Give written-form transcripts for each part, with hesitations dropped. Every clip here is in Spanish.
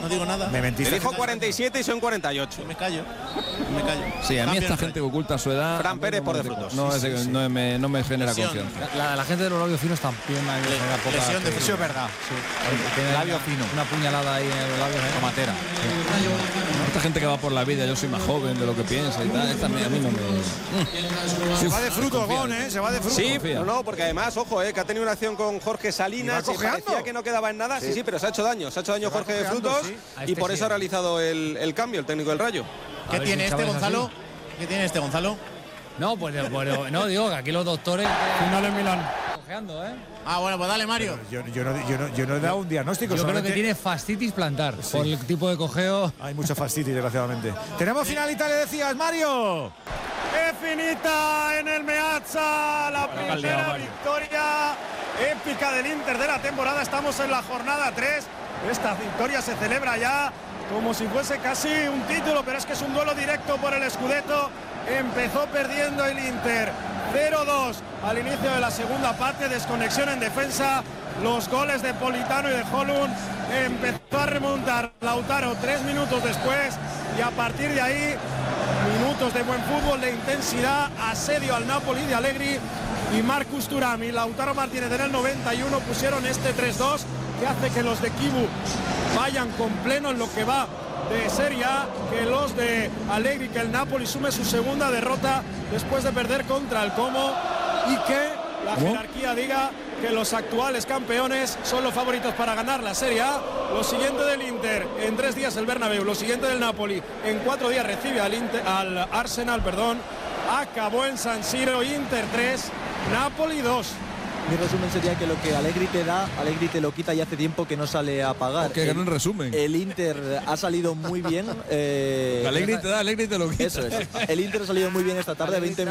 no digo nada. Me mentiste. Dijo 47 y son 48. Me callo. Sí, a mí esta gente que oculta su edad. Fran Pérez por de frutos. No me genera confianza. La gente de los labios finos también me genera poca. Lesión de Eso es verdad. Tiene labio fino. Una puñalada ahí en los labios. Tomatera. Esta gente que va por la vida, yo soy más joven de lo que piensa y tal. Esta a mí no me. Se va de fruto, Gon, ¿eh? Se va de fruto. Sí, no, porque además, ojo, que ha tenido una acción con Jorge Salinas y parecía que no quedaba en nada. Sí, pero se ha hecho daño. Se ha hecho daño Jorge de Frutos y por eso ha realizado el cambio, el técnico del Rayo. ¿Qué tiene este, Gonzalo? ¿Qué tiene este, Gonzalo? No, pues no, digo que aquí los doctores. Final en Milán. Cojeando, ¿eh? Ah, bueno, pues dale, Mario. Yo no he dado un diagnóstico. Yo creo que tiene fascitis plantar por el tipo de cojeo. Hay mucha fascitis, desgraciadamente. Tenemos final Italia, decías, Mario. Es finita en el Meazza, la primera victoria épica del Inter de la temporada. Estamos en la jornada 3. Esta victoria se celebra ya como si fuese casi un título, pero es que es un duelo directo por el Scudetto. Empezó perdiendo el Inter 0-2 al inicio de la segunda parte, desconexión en defensa, los goles de Politano y de Holund. Empezó a remontar Lautaro 3 minutos después y a partir de ahí minutos de buen fútbol, de intensidad, asedio al Napoli de Allegri y Marcus Thuram y Lautaro Martínez en el 91 pusieron este 3-2 que hace que los de Kibu vayan con pleno en lo que va de Serie A, que los de Allegri, que el Napoli sume su segunda derrota después de perder contra el Como y que la jerarquía diga que los actuales campeones son los favoritos para ganar la Serie A. Lo siguiente del Inter, en 3 días el Bernabéu, lo siguiente del Napoli, en 4 días recibe al Arsenal, acabó en San Siro, Inter 3, Napoli 2. Mi resumen sería que lo que Allegri te da, Allegri te lo quita y hace tiempo que no sale a pagar. Qué gran resumen. El Inter ha salido muy bien. Allegri te da, Allegri te lo quita. Eso es. El Inter ha salido muy bien esta tarde, 20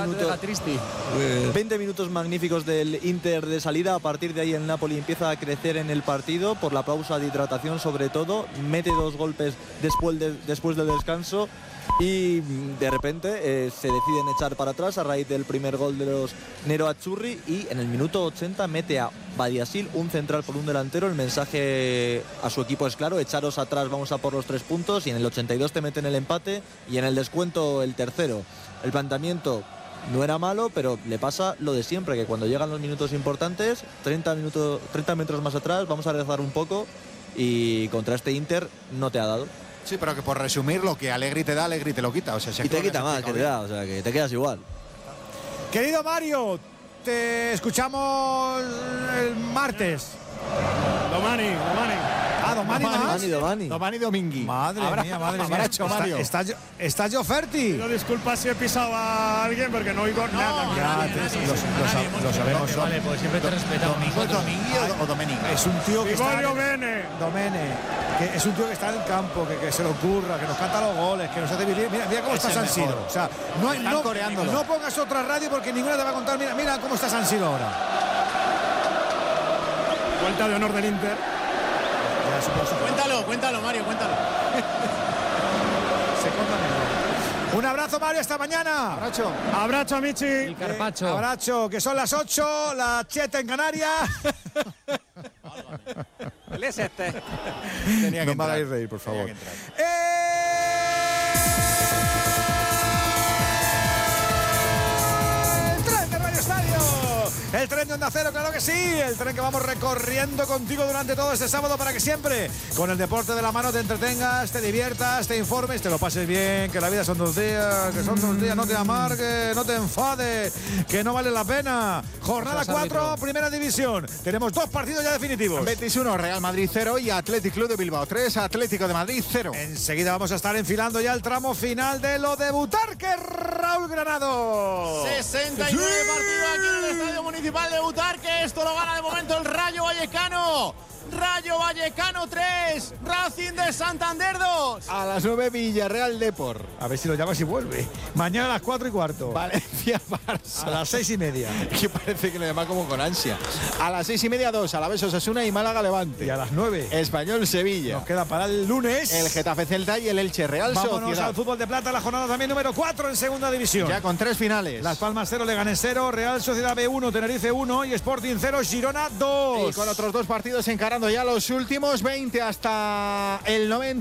minutos magníficos del Inter de salida. A partir de ahí el Napoli empieza a crecer en el partido por la pausa de hidratación sobre todo. Mete 2 golpes después del descanso. Y de repente se deciden echar para atrás a raíz del primer gol de los Nero Azzurri y en el minuto 80 mete a Badiashile, un central por un delantero. El mensaje a su equipo es claro: echaros atrás, vamos a por los 3 puntos. Y en el 82 te meten el empate y en el descuento el tercero. El planteamiento no era malo, pero le pasa lo de siempre, que cuando llegan los minutos importantes, 30 metros más atrás, vamos a rezar un poco y contra este Inter no te ha dado. Sí, pero que por resumir, lo que Allegri te da, Allegri te lo quita. O sea, y te quita más que te da, o sea, que te quedas igual. Querido Mario, te escuchamos el martes. Domani. Domani Domingui. Madre mía. Abrazo, Mario. ¿Estás yo Ferti? Pido disculpas si he pisado a alguien porque no oigo nada. Lo sabemos. Vale, pues siempre te respetamos. ¿Domingui o Domenico? Es un tío que está... Domene. Que es un tío que está en el campo, que se le ocurra, que nos canta los goles, que nos hace vivir. Mira cómo está San Siro. O sea, no pongas otra radio porque ninguna te va a contar. Mira cómo está San Siro ahora. Vuelta de honor del Inter. Cuéntalo, Mario, cuéntalo. Un abrazo, Mario, hasta mañana. Abrazo, Michi. Y Carpacho. Abrazo, que son las 8, las 7 en Canarias. ¿Es este? No me hagáis reír, por favor. El tren de Onda Cero, claro que sí. El tren que vamos recorriendo contigo durante todo este sábado para que siempre, con el deporte de la mano, te entretengas, te diviertas, te informes, te lo pases bien, que la vida son 2 días, no te amargues, no te enfades, que no vale la pena. Jornada 4, Primera División. Tenemos 2 partidos ya definitivos. Betis 1, Real Madrid 0 y Athletic Club de Bilbao 3, Atlético de Madrid 0. Enseguida vamos a estar enfilando ya el tramo final de lo de Butarque, Raúl Granado. 69 partidos aquí en el Estadio Municipal de Butarque. Esto lo gana de momento el Rayo Vallecano. Rayo Vallecano 3, Racing de Santander 2. A las 9, Villarreal Depor. A ver si lo llamas y vuelve. Mañana a las 4:15. Valencia Barça. A las 6:30. Que parece que lo llama como con ansia. A las 6:30, 2, Alavés Osasuna y Málaga Levante. Y a las 9, Español Sevilla. Nos queda para el lunes el Getafe Celta y el Elche Real Sociedad. Vámonos al fútbol de plata, la jornada también número 4 en segunda división. Ya con 3 finales. Las Palmas 0, Leganés 0, Real Sociedad B1, Tenerife 1 y Sporting 0, Girona 2. Y con otros 2 partidos encarando ya los últimos 20 hasta el 90.